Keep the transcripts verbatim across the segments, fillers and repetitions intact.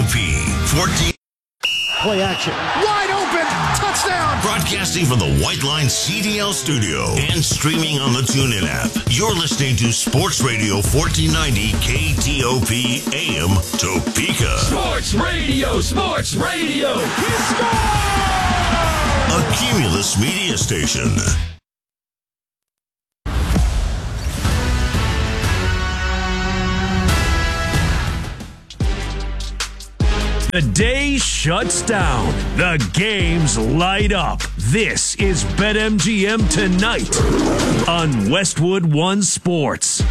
P. fourteen. Play action. Wide open. Touchdown. Broadcasting from the White Line C D L studio and streaming on the TuneIn app. You're listening to Sports Radio fourteen ninety K T O P A M Topeka. Sports Radio, Sports Radio. A Cumulus Media Station. The day shuts down. The games light up. This is BetMGM Tonight on Westwood One Sports.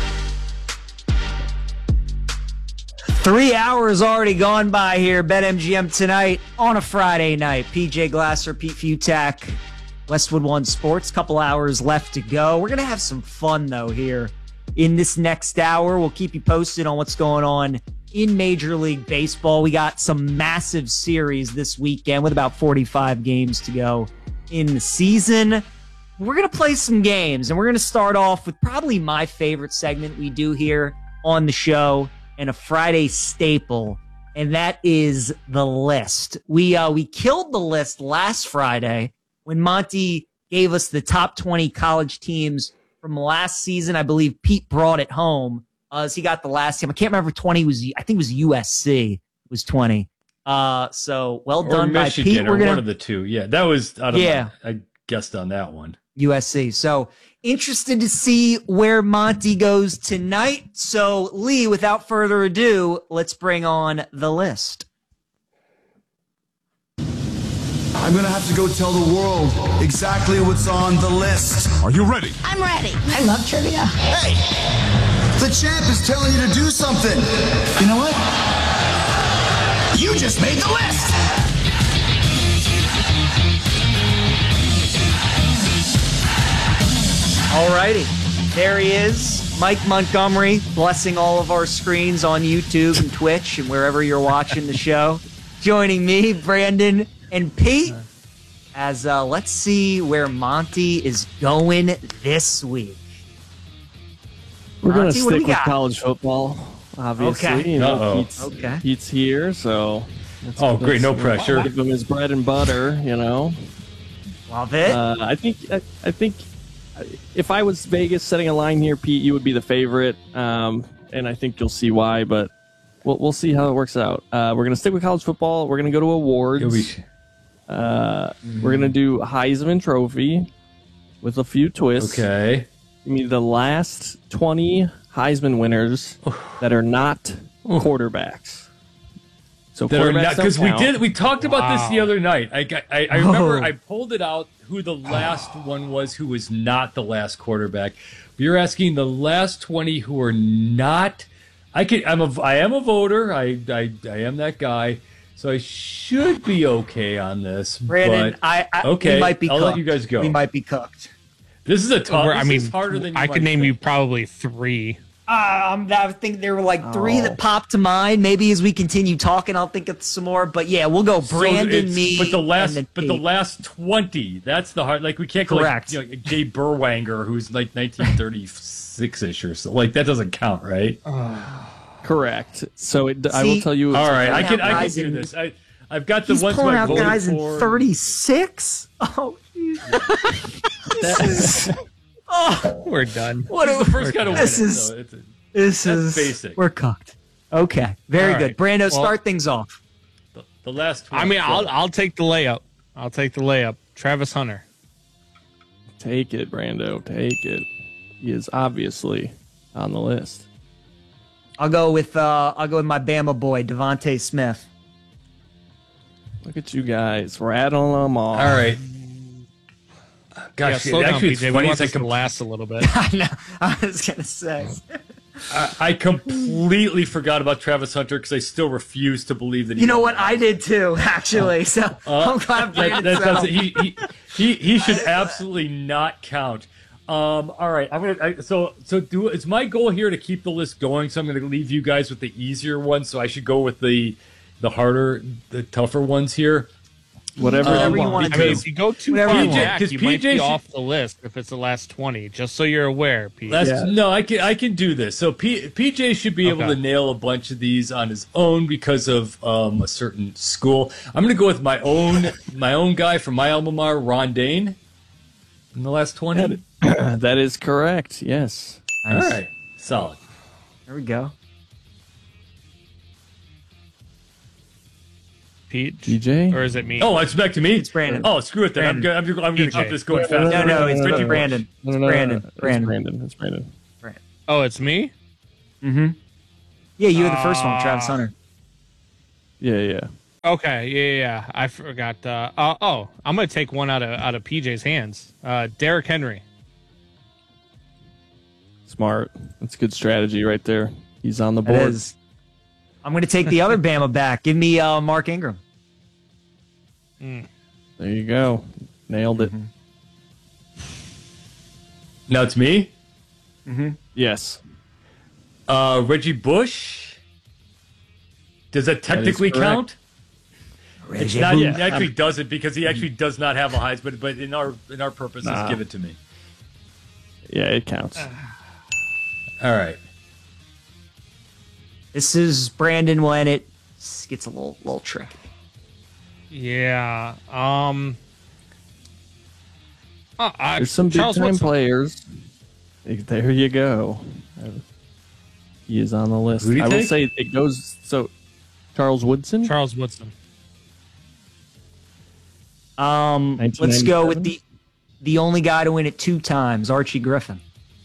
Three hours already gone by here. BetMGM Tonight on a Friday night. P J Glasser, Pete Futak, Westwood One Sports. Couple hours left to go. We're going to have some fun, though, here in this next hour. We'll keep you posted on what's going on in Major League Baseball. We got some massive series this weekend with about forty-five games to go in the season. We're going to play some games, and we're going to start off with probably my favorite segment we do here on the show and a Friday staple, and that is the list. We uh, we killed the list last Friday when Monty gave us the top twenty college teams from last season. I believe Pete brought it home. Uh, as he got the last team. I can't remember if twenty was, I think it was U S C was twenty. Uh, so well or done Michigan, by Pete. Or We're gonna, one of the two. Yeah, that was out of yeah. my, I guessed on that one. U S C. So interested to see where Monty goes tonight. So Lee, without further ado, let's bring on the list. I'm going to have to go tell the world exactly what's on the list. Are you ready? I'm ready. I love trivia. Hey! The champ is telling you to do something. You know what? You just made the list. Alrighty, there he is, Mike Montgomery, blessing all of our screens on YouTube and Twitch and wherever you're watching the show. Joining me, Brandon and Pete, as uh, let's see where Monty is going this week. We're going to Monty, what do stick we with got? college football, obviously. Okay. You know, Uh-oh. Pete's, Okay. Pete's here, so... let's- Oh, great, no let's pressure. Give him his bread and butter, you know. Love it. Uh, I think I, I think if I was Vegas setting a line here, Pete, you would be the favorite, um, and I think you'll see why, but we'll, we'll see how it works out. Uh, we're going to stick with college football. We're going to go to awards. You'll be- Uh, We're going to do Heisman Trophy with a few twists. Okay. Give me the last twenty Heisman winners that are not quarterbacks. So That are not, quarterbacks don't because we count. did we talked about this the other night. I got, I, I remember Oh. I pulled it out who the last one was who was not the last quarterback. You're asking the last twenty who are not. I can I'm a I am a voter. I I, I am that guy. So I should be okay on this. Brandon, but, I, I okay, we might be I'll cooked. let you guys go. We might be cooked. This is a tough. I this mean, is harder than you I might could name you think. probably three. Uh, um, I think there were like three Oh. that popped to mind. Maybe as we continue talking, I'll think of some more. But yeah, we'll go So Brandon, it's- me, but the last, and then but the Pete. last twenty. That's the hard. Like we can't go Correct. like, you know, Jay Burwanger, who's like nineteen thirty-six ish or so. Like that doesn't count, right? Correct. So it, I See? will tell you. All right, I can out I can guys do in- this. I I've got the He's ones pulling I out voted guys in for. thirty-six. Oh, That is, oh, We're done. what This is a, the first kind of this win. is So it's a, this that's is basic. We're cooked. Okay, very All good. right. Brando, Well- start things off. the, the last. I mean, I'll I'll, I'll take the layup. I'll take the layup. Travis Hunter. take it, Brando. Take it. He is obviously on the list. I'll go with uh, I'll go with my Bama boy Devontae Smith. Look at you guys rattling them off. All right. Gosh, yeah, slow down, actually, P it's J. We funny want as I this to com- last a little bit. I know. I was gonna say. I, I completely forgot about Travis Hunter because I still refuse to believe that. He You know what? I did too, actually. So I'm glad that, Brandon that said- doesn't, he, he he he should absolutely not count. Um, all right, I'm gonna. I, so so do it's my goal here to keep the list going. So I'm gonna leave you guys with the easier ones. So I should go with the the harder, the tougher ones here. Whatever, Whatever you you want. want I to mean, do. if you go too Whatever far you want. back, Because you might P J be should- off the list if it's the last twenty. Just so you're aware, Pete. Last, Yeah. No, I can I can do this. So P, PJ should be able Okay. to nail a bunch of these on his own because of um, a certain school. I'm going to go with my own my own guy from my alma mater, Ron Dane, in the last twenty. That is correct. Yes. All right, solid. There we go. Pete, P J? or is it me? Oh, it's back to me. It's Brandon. Oh, screw it then. I'm Brandon. good. I'm, I'm going to P J. keep this going fast. No, no, it's no, Ricky no. Brandon. No, It's no, no, Brandon. It's Brandon. Brandon. It's Brandon. Oh, it's me. Mm-hmm. Yeah, you were the first one, Travis Ah. Hunter. Yeah, yeah. Okay, yeah, yeah, yeah. I forgot. Uh, uh, oh, I'm gonna take one out of out of P J's hands. Uh, Derrick Henry. Smart. That's good strategy right there. He's on the It board. is. I'm going to take the other Bama back. Give me uh, Mark Ingram. There you go. Nailed it. Now it's me. Yes. Uh, Reggie Bush. Does that technically correct. count? It's Reggie not, Bush. it actually doesn't because he actually does not have a Heisman, but but in our in our purposes, Nah. give it to me. Yeah, it counts. All right. This is Brandon when it gets a little little tricky. Yeah. Um. Uh, uh, There's some big Charles time Woodson. players. There you go. He is on the list. Who do you I will take? say it goes so Charles Woodson. Charles Woodson. Um, let's go with the nineteen the only guy to win it two times, Archie Griffin.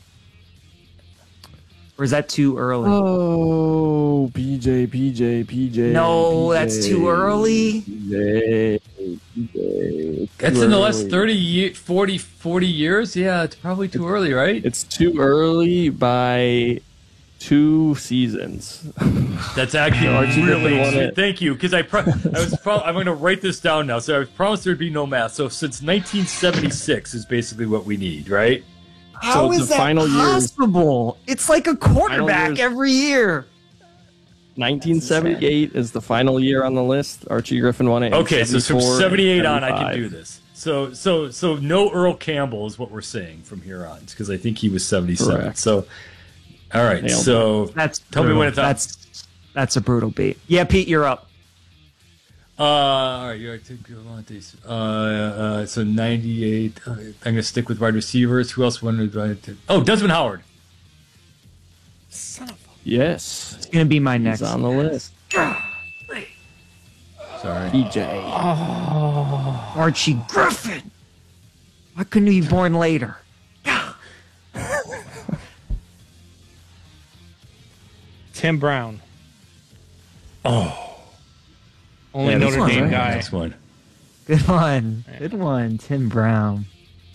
Or is that too early? Oh, P J, P J, P J. No, P J, that's too early. P J, P J. That's Too in the last early. thirty, ye- forty, forty years? Yeah, it's probably too early, right? It's too early by two seasons. That's actually Archie Griffin really won it. Thank you, because I, pro- I was pro- I'm going to write this down now. So I promised there'd be no math. So since nineteen seventy-six is basically what we need, right? How it's is the that final years- possible? It's like a quarterback years- every year. nineteen seventy-eight is the final year on the list. Archie Griffin won it. in Okay, so from seventy-four seventy-eight and on, I can seventy-five. do this. So, so, so no Earl Campbell is what we're saying from here on, because I think he was seventy-seven. Correct. So, all right. Nailed so That's tell me brutal. when it's up. That's that's a brutal beat. Yeah, Pete, you're up. Uh, all right, you're right. Montes. Uh, uh, so ninety-eight. Uh, I'm gonna stick with wide receivers. Who else wanted to? Oh, Desmond Howard. Yes, It's gonna be my next. he's on the list. Sorry. P J. Archie Griffin. Why couldn't he be born later? Tim Brown. Oh, Only Yeah, this Notre one's Dame right. guy. next one. Good one. Good one, Tim Brown.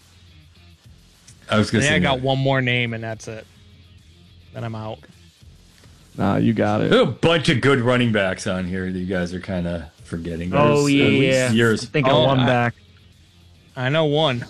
I was I gonna think say I got that. one more name and that's it. Then I'm out. Nah, you got it. There's a bunch of good running backs on here that you guys are kind of forgetting. Oh There's yeah, at least yeah. Years. I think I Oh, won I- back. I know one.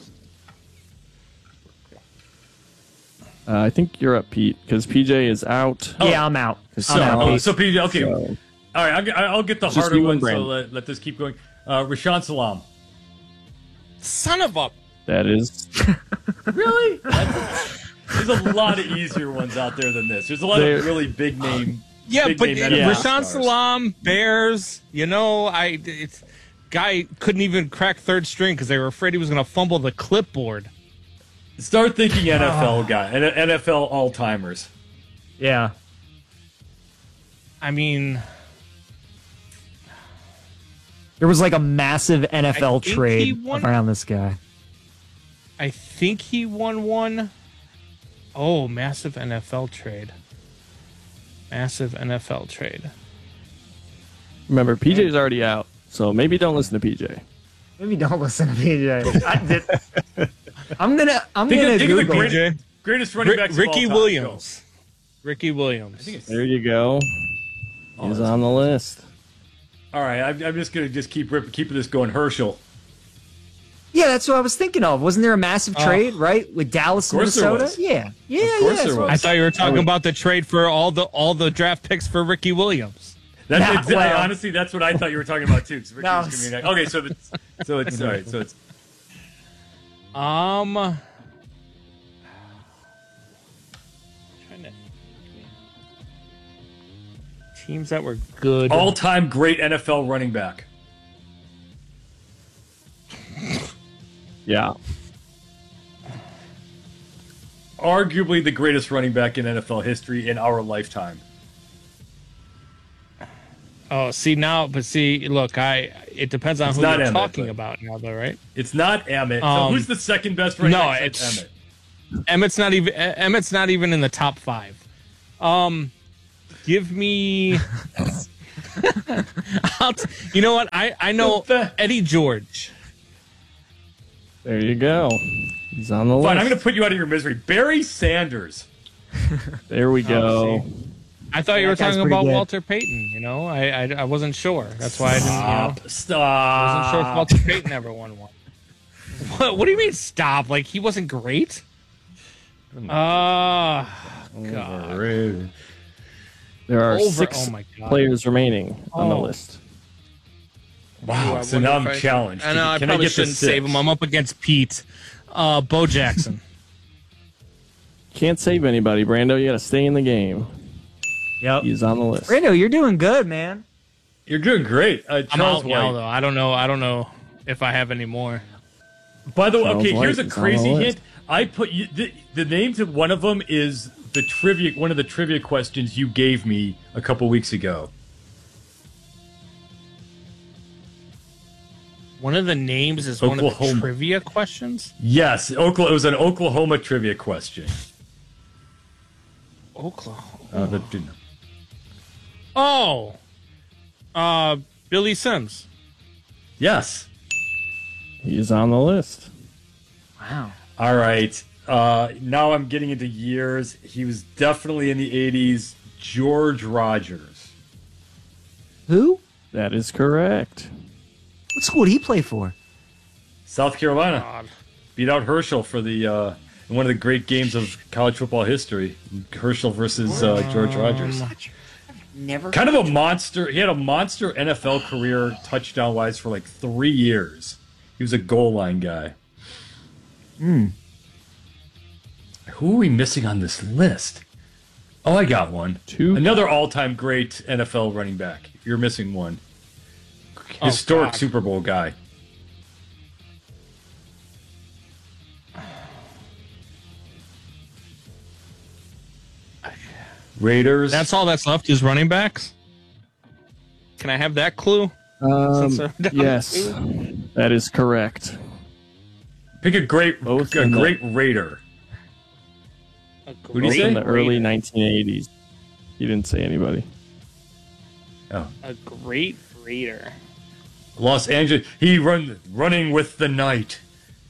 Uh, I think you're up, Pete, because P J is out. Yeah, I'm out. So, I'm out. oh, Pete. so P J, okay. So, All right, I'll get, I'll get the It's just harder you and one, so Brandon. let, let this keep going. Uh, Rashawn Salam. Son of a. that is Really? That's- There's a lot of easier ones out there than this. There's a lot There- of really big name. Yeah, big but name uh, N F L Rashawn stars. Salam, Bears. You know, I it's guy couldn't even crack third string because they were afraid he was going to fumble the clipboard. Start thinking N F L guy, N- N F L all timers. Yeah. I mean, There was like a massive N F L I think he trade won- around this guy. I think he won one. Oh, massive N F L trade. Massive N F L trade. remember P J's already out, so maybe don't listen to P J. Maybe don't listen to P J. I did. I'm gonna. I'm Think gonna of, think of the Google. great, P J. greatest running Ri- backs Ricky of all time. Williams. Ricky Williams. Go. I think it's, There you go. Oh, He's that's- on the list. all right, I'm, I'm just gonna just keep rip, keeping this going. Herschel. Yeah, that's what I was thinking of. Wasn't there a massive Oh. trade, right, with Dallas, Of course there Minnesota? was. Yeah, yeah, Of course yeah. there that's what was. I was- thought you were talking would- about the trade for all the all the draft picks for Ricky Williams. That's Nah, exa- well- honestly, that's what I thought you were talking about too. 'cause Ricky No, was gonna be like- okay, so the, So it's all right. So it's Um, trying to teams that were good. all-time great N F L running back. Yeah. Arguably the greatest running back in N F L history in our lifetime. Oh, see now, but see, look, I. It depends on It's who not you're Emmett, talking but- about now, though, right? It's not Emmett. Um, so who's the second best running no, back it's- since Emmett? Emmett's not even. Emmett's not even in the top five. Um, give me. I'll t- you know what? I I know Eddie George. There you go. He's on the list. Fine, I'm going to put you out of your misery. Barry Sanders. There we go. I thought you That were guy's talking pretty about good. Walter Payton. You know, I, I I wasn't sure. That's why I didn't. You know, Stop. Stop. I wasn't sure if Walter Payton ever won one. What, what do you mean stop? Like he wasn't great? Ah, God. Overrated. There are Over- six oh my God. players remaining on the Oh. list. Wow. I So wonder now if I'm I should- challenged. I know. I Can probably get to shouldn't save six? him. I'm up against Pete. Uh, Bo Jackson. Can't save anybody, Brando. You got to stay in the game. Yep. He's on the list. Brando, you're doing good, man. You're doing great. Uh, I'm Charles out now, White. though. I don't know. I don't know if I have any more. By the way, Charles okay, White here's a is on crazy the list. hint. I put you, the, the name to one of them is the trivia. One of the trivia questions you gave me a couple weeks ago. One of the names is one of the Oklahoma. trivia questions. Yes, Oklahoma. It was an Oklahoma trivia question. Oklahoma. Uh, the, Oh, uh, Billy Sims. yes. He's on the list. Wow. All right. Uh, now I'm getting into years. He was definitely in the eighties. George Rogers. Who? That is correct. What school did he play for? South Carolina. God. Beat out Herschel for the uh, one of the great games of college football history. Herschel versus uh, George Rogers. Never. Kind of a monster. He had a monster N F L career touchdown wise for like three years. He was a goal line guy. Hmm. Who are we missing on this list? Oh, I got one. Two. Another all-time great N F L running back. You're missing one. Historic God. Super Bowl guy. Raiders. That's all that's left is running backs. Can I have that clue? Um, Since I'm down yes, to- that is correct. Pick a great, Both a in the- great Raider. Who do you Both say? in the early nineteen eighties. He didn't say anybody. Oh, A great Raider. Los Angeles. He run running with the night.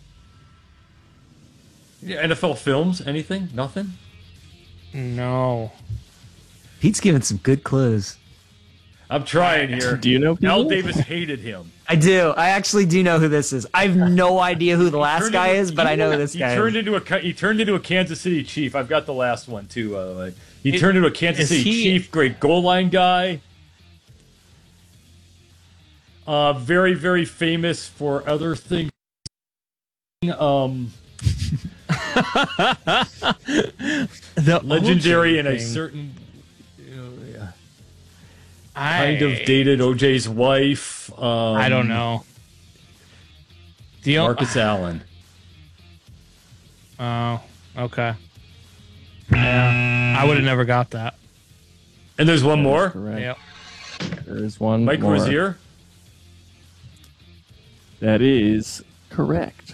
Yeah, N F L films? Anything? Nothing? No. Pete's giving some good clues. I'm trying here. Do you know Al people? Davis hated him. I do. I actually do know who this is. I have no idea who the last Turned guy into- is, but I know who this he guy turned is. into a he turned into a Kansas City Chief. I've got the last one too. By the way, he Is- turned into a Kansas is City he- Chief. Great goal line guy. Uh, very very famous for other things. Um, The legendary O J in a thing. certain you know, yeah, I, kind of dated O J's wife. Um, I don't know. The o- Marcus Allen. Oh, okay. Yeah, I would have never got that. And there's one more. Correct. Yep. There is one Mike more. Rozier. That is correct.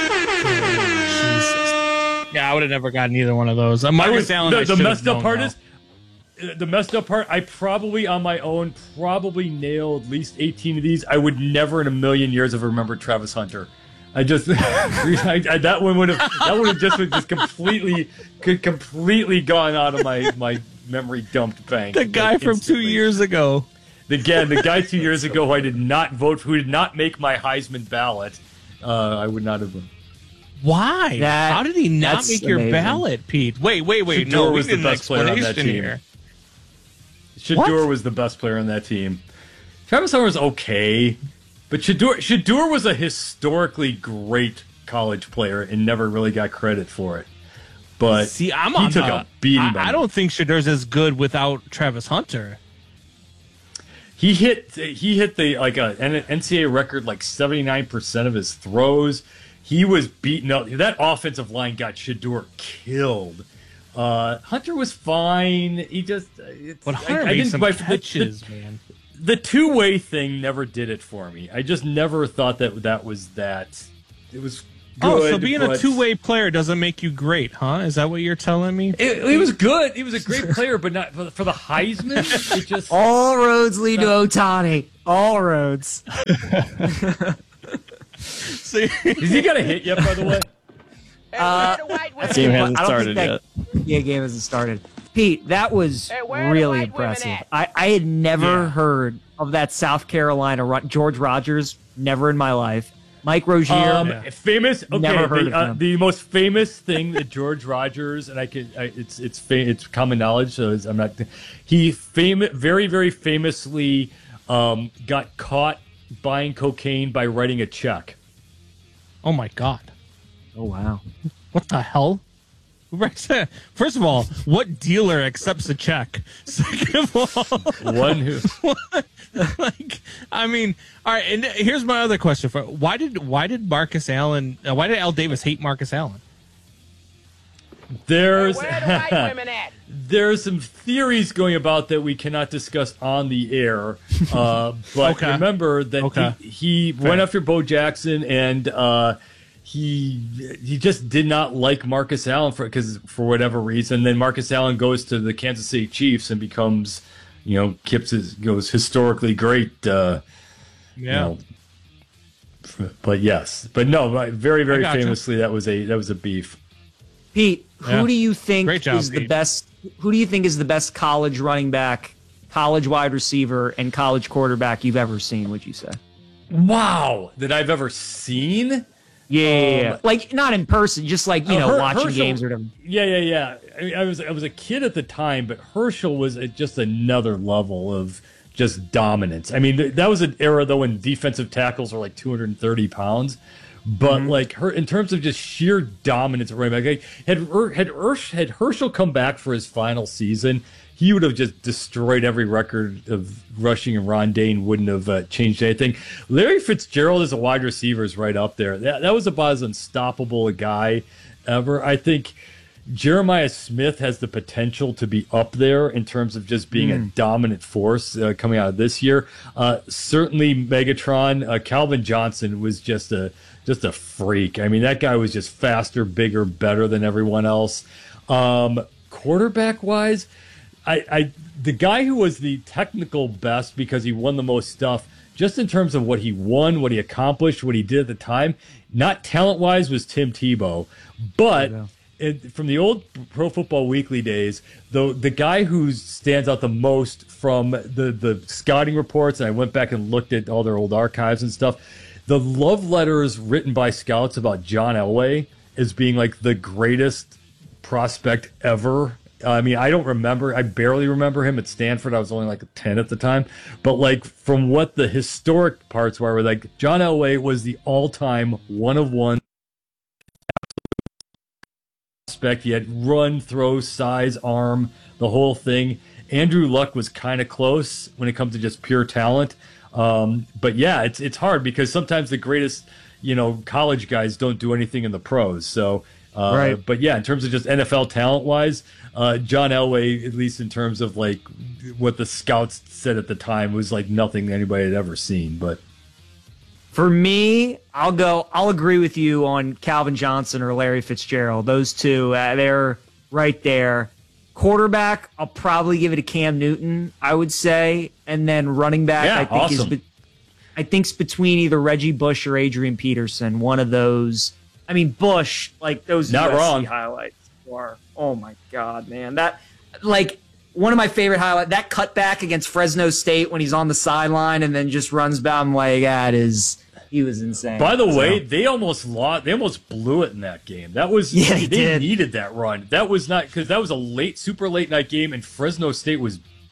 Yeah, I would have never gotten either one of those. Uh, I Marcus was, Allen. the, I the should have messed up known, part though. is uh, the messed up part. I probably on my own probably nailed at least eighteen of these. I would never in a million years have remembered Travis Hunter. I just I, I, that one would have that would have just just completely could completely gone out of my my memory dumped bank. the guy like, from two instantly. years ago. Again, the guy two years ago who I did not vote for, who did not make my Heisman ballot. Uh, I would not have. Why? That- How did he not that's make your amazing. ballot, Pete? Wait, wait, wait. Shador no, we was the need an best player on that explanation team. here. Shador was the best player on that team. Travis Hunter was okay, But Shador, Shador was a historically great college player and never really got credit for it. But See, I'm he on took the, a beating. I, I don't think Shador's as good without Travis Hunter. He hit he hit the like a N C double A record like seventy-nine percent of his throws. He was beaten up. That offensive line got Shador killed. Uh, Hunter was fine. He just it's, but Hunter I, I made didn't some quite, catches, the, man. The two-way thing never did it for me. I just never thought that that was that. It was good. Oh, so being but a two-way player doesn't make you great, huh? Is that what you're telling me? It, he was good. He was a great player, but not for, for the Heisman. It just all roads lead to Ohtani. All roads. See, has he got a hit yet? By the way, uh, game hasn't started that, yet. Yeah, game hasn't started. Pete, that was hey, really impressive. I, I had never yeah. heard of that South Carolina run. George Rogers, never in my life. Mike Rozier, um, yeah. famous. Okay, never heard the, of uh, him. The most famous thing that George Rogers and I can I, it's it's fa- it's common knowledge. So it's, I'm not. He famous, very very famously um, got caught buying cocaine by writing a check. Oh my God! Oh wow! What the hell? First of all, what dealer accepts a check? Second of all, one who, like, I mean, all right. And here's my other question: for why did why did Marcus Allen? Uh, why did Al Davis hate Marcus Allen? There's hey, where the white women at? There's some theories going about that we cannot discuss on the air. Uh, but okay. remember that okay. he, he went after Bo Jackson and. Uh, He he just did not like Marcus Allen for because for whatever reason. Then Marcus Allen goes to the Kansas City Chiefs and becomes, you know, Kips is, goes historically great. Uh, yeah. You know, but yes, but no, very very famously you. that was a that was a beef. Pete, who yeah. do you think job, is Pete. the best? Who do you think is the best college running back, college wide receiver, and college quarterback you've ever seen? Would you say? Wow, that I've ever seen. Yeah, um, like not in person, just like you know, Her- watching Herschel, games or whatever. Yeah, yeah, yeah. I, mean, I was I was a kid at the time, but Herschel was at just another level of just dominance. I mean, th- that was an era though when defensive tackles were like two hundred thirty pounds, but mm-hmm. like her in terms of just sheer dominance at running back. Like, had had Hersch, had Herschel come back for his final season, he would have just destroyed every record of rushing, and Ron Dane wouldn't have uh, changed anything. Larry Fitzgerald as a wide receiver is right up there. That, that was about as unstoppable a guy ever. I think Jeremiah Smith has the potential to be up there in terms of just being mm. a dominant force uh, coming out of this year. Uh, certainly Megatron. Uh, Calvin Johnson was just a just a freak. I mean, that guy was just faster, bigger, better than everyone else. Um, quarterback-wise, I, I the guy who was the technical best because he won the most stuff, just in terms of what he won, what he accomplished, what he did at the time, not talent-wise, was Tim Tebow. But it, from the old Pro Football Weekly days, the the guy who stands out the most from the, the scouting reports, and I went back and looked at all their old archives and stuff, the love letters written by scouts about John Elway as being like the greatest prospect ever. I mean, I don't remember. I barely remember him at Stanford. I was only like ten at the time. But like from what the historic parts were, were like John Elway was the all-time one of one prospect. He had run, throw, size, arm, the whole thing. Andrew Luck was kind of close when it comes to just pure talent. Um, but yeah, it's it's hard because sometimes the greatest, you know, college guys don't do anything in the pros. So. Uh, right. But yeah, in terms of just N F L talent wise, uh, John Elway, at least in terms of like what the scouts said at the time, was like nothing anybody had ever seen. But for me, I'll go. I'll agree with you on Calvin Johnson or Larry Fitzgerald. Those two, uh, they're right there. Quarterback, I'll probably give it to Cam Newton, I would say, and then running back, yeah, I think awesome. is. Be- I think it's between either Reggie Bush or Adrian Peterson. One of those. I mean, Bush, like those Not U S C wrong. highlights are, oh my God, man. That, like, one of my favorite highlights, that cutback against Fresno State when he's on the sideline and then just runs back. I'm like, that is, he was insane. By the so. way, they almost lost, they almost blew it in that game. That was, yeah, they, they did. needed that run. That was not, because that was a late, super late night game, and Fresno State was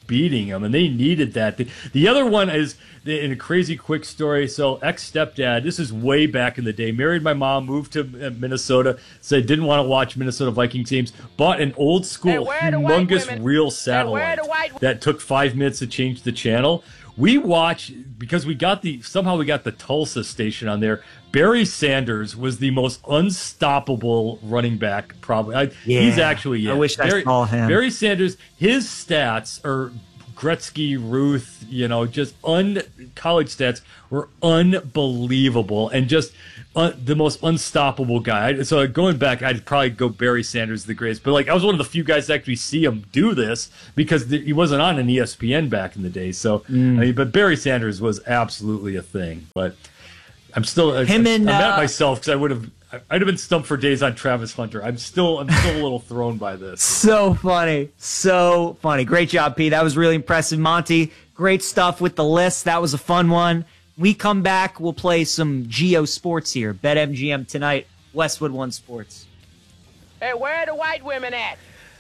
beating them, and they needed that. The, the other one is in a crazy quick story. So ex-stepdad, this is way back in the day, married my mom, moved to Minnesota, said didn't want to watch Minnesota Vikings teams, bought an old school humongous reel satellite that took five minutes to change the channel. We watch, because we got the, somehow we got the Tulsa station on there. Barry Sanders was the most unstoppable running back, probably. I, yeah, he's actually, yeah. I wish Barry, I saw him. Barry Sanders, his stats are Gretzky, Ruth, you know, just un college stats were unbelievable and just uh, the most unstoppable guy. So going back, I'd probably go Barry Sanders the greatest. But like, I was one of the few guys to actually see him do this because th- he wasn't on an E S P N back in the day. So, mm. I mean, but Barry Sanders was absolutely a thing. But I'm still him I, and I'm uh, at myself because I would have. I'd have been stumped for days on Travis Hunter. I'm still, I'm still a little thrown by this. So funny, so funny. Great job, Pete. That was really impressive, Monty. Great stuff with the list. That was a fun one. We come back, we'll play some Geo Sports here. BetMGM tonight. Westwood One Sports. Hey, where are the white women at?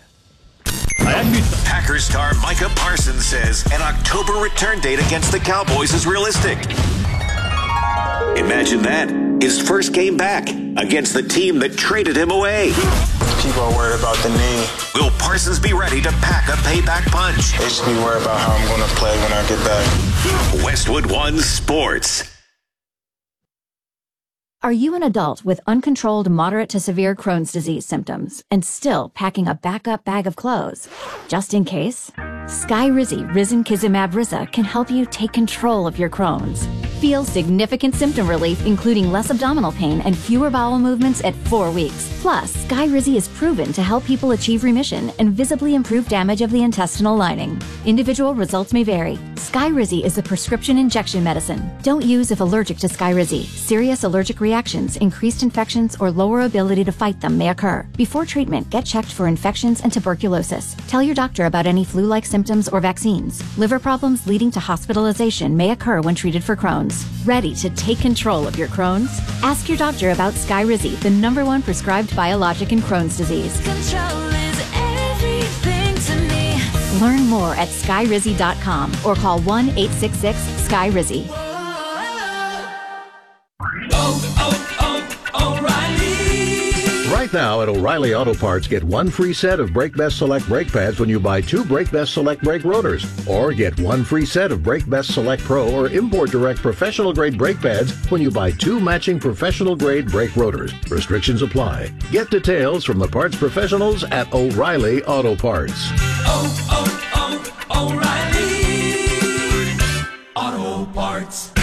Packers star Micah Parsons says an October return date against the Cowboys is realistic. Imagine that. His first game back against the team that traded him away. People are worried about the knee. Will Parsons be ready to pack a payback punch? They should be worried about how I'm going to play when I get back. Westwood One Sports. Are you an adult with uncontrolled moderate to severe Crohn's disease symptoms and still packing a backup bag of clothes? Just in case? Skyrizi Risankizumab Riza can help you take control of your Crohn's. Feel significant symptom relief, including less abdominal pain and fewer bowel movements at four weeks. Plus, Skyrizi is proven to help people achieve remission and visibly improve damage of the intestinal lining. Individual results may vary. Skyrizi is a prescription injection medicine. Don't use if allergic to Skyrizi. Serious allergic reactions, increased infections, or lower ability to fight them may occur. Before treatment, get checked for infections and tuberculosis. Tell your doctor about any flu-like symptoms or vaccines. Liver problems leading to hospitalization may occur when treated for Crohn's. Ready to take control of your Crohn's? Ask your doctor about Skyrizi, the number one prescribed biologic in Crohn's disease. Control is everything to me. Learn more at skyrizi dot com or call one eight six six sky rizi. Oh, oh, oh, O'Reilly. Right now at O'Reilly Auto Parts, get one free set of Brake Best Select brake pads when you buy two Brake Best Select brake rotors. Or get one free set of Brake Best Select Pro or Import Direct professional grade brake pads when you buy two matching professional grade brake rotors. Restrictions apply. Get details from the parts professionals at O'Reilly Auto Parts. Oh, oh, oh, O'Reilly Auto Parts.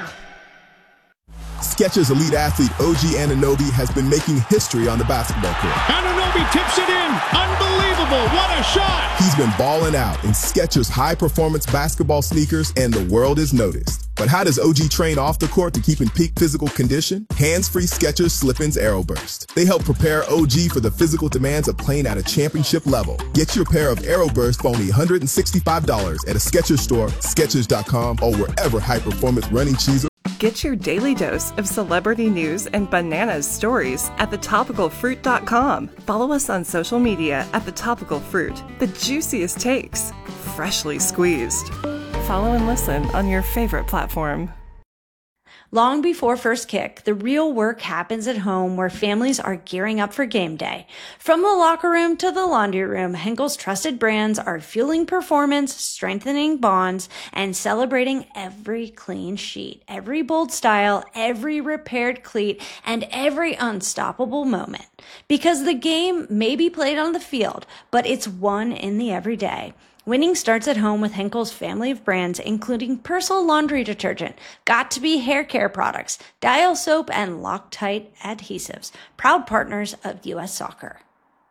Skechers elite athlete O G Anunoby has been making history on the basketball court. Anunoby tips it in. Unbelievable. What a shot. He's been balling out in Skechers high-performance basketball sneakers, and the world has noticed. But how does O G train off the court to keep in peak physical condition? Hands-free Skechers Slip-ins Aeroburst. They help prepare O G for the physical demands of playing at a championship level. Get your pair of Aeroburst for only one hundred sixty-five dollars at a Skechers store, Skechers dot com, or wherever high-performance running shoes are. Get your daily dose of celebrity news and bananas stories at the topical fruit dot com. Follow us on social media at The Topical Fruit. The juiciest takes, freshly squeezed. Follow and listen on your favorite platform. Long before first kick, the real work happens at home where families are gearing up for game day. From the locker room to the laundry room, Henkel's trusted brands are fueling performance, strengthening bonds, and celebrating every clean sheet, every bold style, every repaired cleat, and every unstoppable moment. Because the game may be played on the field, but it's won in the everyday. Winning starts at home with Henkel's family of brands, including Persil laundry detergent, Got2b hair care products, Dial soap, and Loctite adhesives. Proud partners of U S Soccer.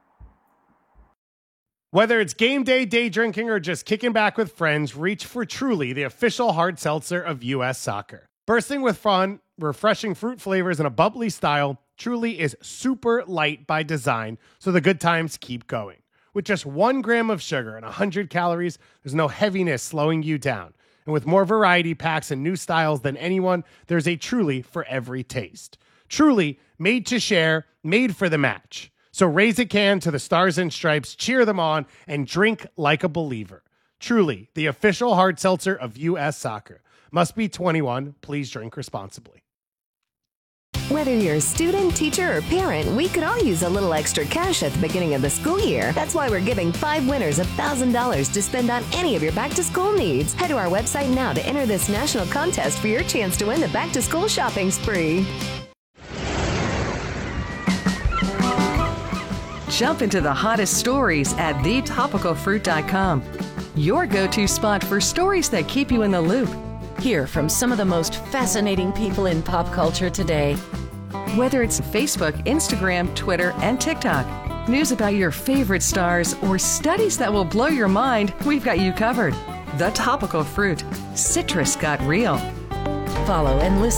Whether it's game day, day drinking, or just kicking back with friends, reach for Truly, the official hard seltzer of U S Soccer. Bursting with fun, refreshing fruit flavors, and a bubbly style, Truly is super light by design, so the good times keep going. With just one gram of sugar and one hundred calories, there's no heaviness slowing you down. And with more variety packs and new styles than anyone, there's a Truly for every taste. Truly, made to share, made for the match. So raise a can to the Stars and Stripes, cheer them on, and drink like a believer. Truly, the official hard seltzer of U S Soccer. Must be twenty-one. Please drink responsibly. Whether you're a student, teacher, or parent, we could all use a little extra cash at the beginning of the school year. That's why we're giving five winners one thousand dollars to spend on any of your back-to-school needs. Head to our website now to enter this national contest for your chance to win the back-to-school shopping spree. Jump into the hottest stories at the topical fruit dot com. Your go-to spot for stories that keep you in the loop. Hear from some of the most fascinating people in pop culture today. Whether it's Facebook, Instagram, Twitter, and TikTok, news about your favorite stars, or studies that will blow your mind, we've got you covered. The Topical Fruit. Citrus got real. Follow and listen